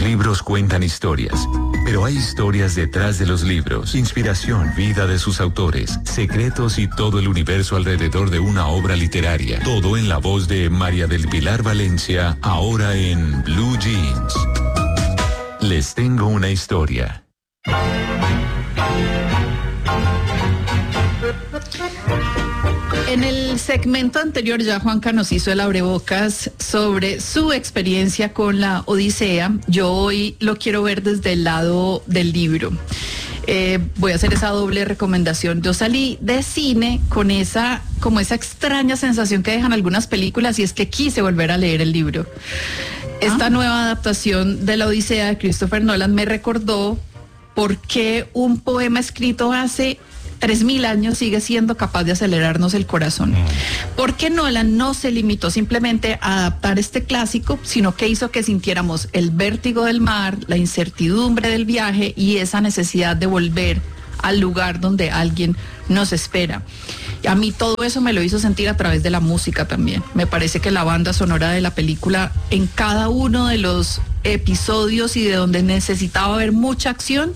libros cuentan historias, pero hay historias detrás de los libros, inspiración, vida de sus autores, secretos y todo el universo alrededor de una obra literaria. Todo en la voz de María del Pilar Valencia, ahora en Blue Jeans. Les tengo una historia. En el segmento anterior ya Juanca nos hizo el abrebocas sobre su experiencia con la Odisea. Yo hoy lo quiero ver desde el lado del libro. Voy a hacer esa doble recomendación. Yo salí de cine con esa extraña sensación que dejan algunas películas, y es que quise volver a leer el libro. Esta nueva adaptación de la Odisea de Christopher Nolan me recordó por qué un poema escrito hace 3000 años sigue siendo capaz de acelerarnos el corazón. Porque Nolan no se limitó simplemente a adaptar este clásico, sino que hizo que sintiéramos el vértigo del mar, la incertidumbre del viaje y esa necesidad de volver al lugar donde alguien nos espera. A mí todo eso me lo hizo sentir a través de la música también. Me parece que la banda sonora de la película, en cada uno de los episodios y de donde necesitaba haber mucha acción,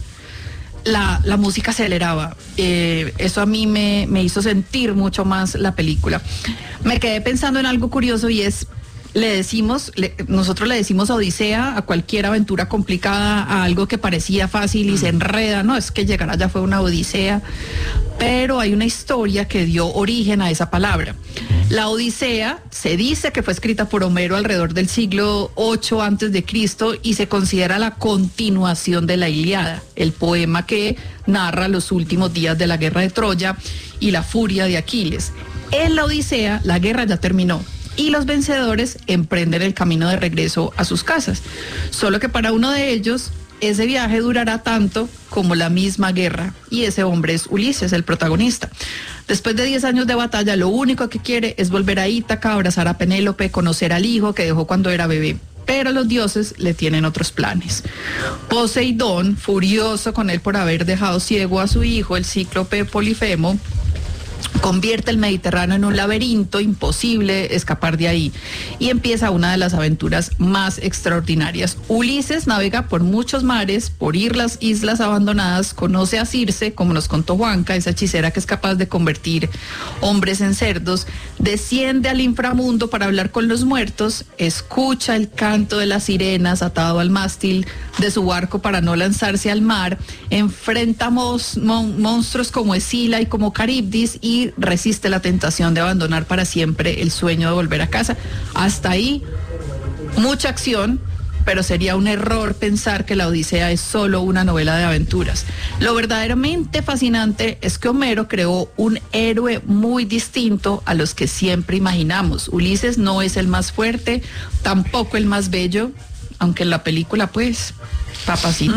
la música aceleraba. Eso a mí me hizo sentir mucho más la película. Me quedé pensando en algo curioso, y es, nosotros le decimos Odisea a cualquier aventura complicada, a algo que parecía fácil y se enreda. No, es que llegar allá fue una odisea, pero hay una historia que dio origen a esa palabra. La Odisea se dice que fue escrita por Homero alrededor del siglo VIII a.C. y se considera la continuación de la Ilíada, el poema que narra los últimos días de la guerra de Troya y la furia de Aquiles. En la Odisea, la guerra ya terminó y los vencedores emprenden el camino de regreso a sus casas. Solo que para uno de ellos, ese viaje durará tanto como la misma guerra, y ese hombre es Ulises, el protagonista. Después de 10 años de batalla, lo único que quiere es volver a Ítaca, abrazar a Penélope, conocer al hijo que dejó cuando era bebé. Pero los dioses le tienen otros planes. Poseidón, furioso con él por haber dejado ciego a su hijo, el cíclope Polifemo, convierte el Mediterráneo en un laberinto, imposible escapar de ahí, y empieza una de las aventuras más extraordinarias. Ulises navega por muchos mares, por islas abandonadas, conoce a Circe, como nos contó Juanca, esa hechicera que es capaz de convertir hombres en cerdos, desciende al inframundo para hablar con los muertos, escucha el canto de las sirenas atado al mástil de su barco para no lanzarse al mar, enfrenta monstruos como Escila y como Caribdis, y resiste la tentación de abandonar para siempre el sueño de volver a casa. Hasta ahí, mucha acción, pero sería un error pensar que la Odisea es solo una novela de aventuras. Lo verdaderamente fascinante es que Homero creó un héroe muy distinto a los que siempre imaginamos. Ulises no es el más fuerte, tampoco el más bello, aunque en la película, pues, papacito,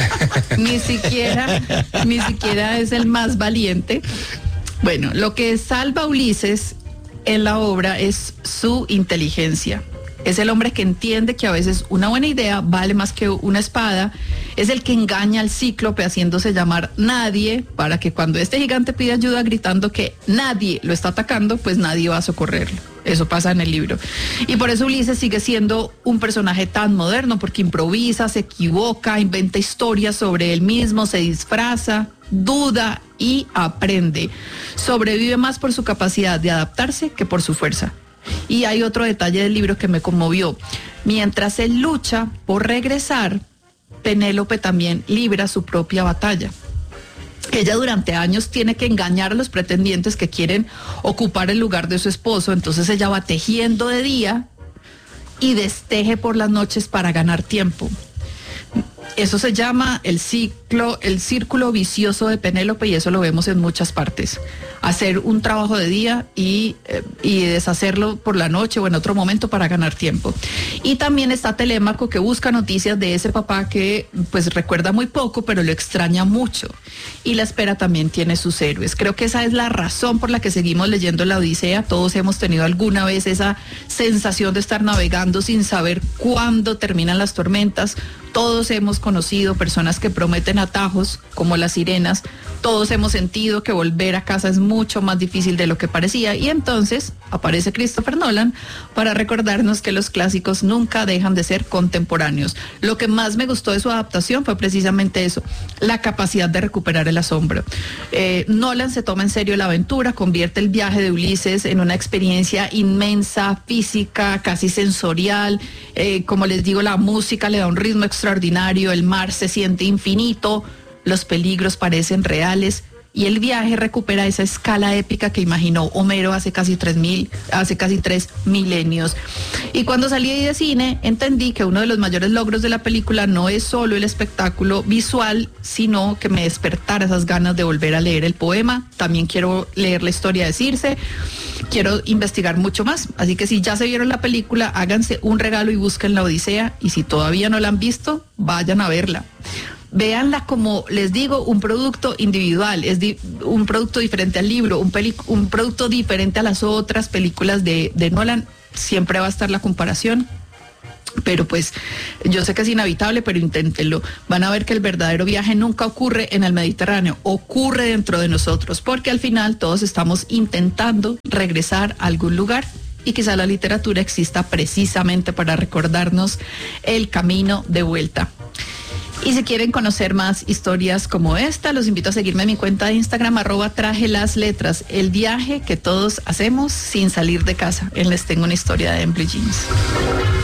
ni siquiera es el más valiente. Bueno, lo que salva a Ulises en la obra es su inteligencia. Es el hombre que entiende que a veces una buena idea vale más que una espada. Es el que engaña al cíclope haciéndose llamar Nadie, para que cuando este gigante pide ayuda gritando que nadie lo está atacando, pues nadie va a socorrerlo. Eso pasa en el libro. Y por eso Ulises sigue siendo un personaje tan moderno, porque improvisa, se equivoca, inventa historias sobre él mismo, se disfraza, duda y aprende. Sobrevive más por su capacidad de adaptarse que por su fuerza. Y hay otro detalle del libro que me conmovió. Mientras él lucha por regresar, Penélope también libra su propia batalla. Ella durante años tiene que engañar a los pretendientes que quieren ocupar el lugar de su esposo, entonces ella va tejiendo de día y desteje por las noches para ganar tiempo. Eso se llama el círculo vicioso de Penélope, y eso lo vemos en muchas partes. Hacer un trabajo de día y deshacerlo por la noche o en otro momento para ganar tiempo. Y también está Telémaco, que busca noticias de ese papá que pues recuerda muy poco, pero lo extraña mucho. Y la espera también tiene sus héroes. Creo que esa es la razón por la que seguimos leyendo la Odisea. Todos hemos tenido alguna vez esa sensación de estar navegando sin saber cuándo terminan las tormentas, Todos hemos conocido personas que prometen atajos, como las sirenas. Todos hemos sentido que volver a casa es mucho más difícil de lo que parecía. Y entonces aparece Christopher Nolan para recordarnos que los clásicos nunca dejan de ser contemporáneos. Lo que más me gustó de su adaptación fue precisamente eso, la capacidad de recuperar el asombro. Nolan se toma en serio la aventura, convierte el viaje de Ulises en una experiencia inmensa, física, casi sensorial. Como les digo, la música le da un ritmo extraordinario, el mar se siente infinito, los peligros parecen reales y el viaje recupera esa escala épica que imaginó Homero hace casi 3 milenios. Y cuando salí de cine entendí que uno de los mayores logros de la película no es solo el espectáculo visual, sino que me despertara esas ganas de volver a leer el poema. También quiero leer la historia de Circe, quiero investigar mucho más. Así que si ya se vieron la película, háganse un regalo y busquen La Odisea, y si todavía no la han visto, vayan a verla. Véanla como, les digo, un producto individual, un producto diferente al libro, un producto diferente a las otras películas de Nolan. Siempre va a estar la comparación, pero pues yo sé que es inevitable, pero inténtenlo. Van a ver que el verdadero viaje nunca ocurre en el Mediterráneo, ocurre dentro de nosotros, porque al final todos estamos intentando regresar a algún lugar. Y quizá la literatura exista precisamente para recordarnos el camino de vuelta. Y si quieren conocer más historias como esta, los invito a seguirme en mi cuenta de Instagram, @trajelasletras, el viaje que todos hacemos sin salir de casa. Les tengo una historia de Blue Jeans.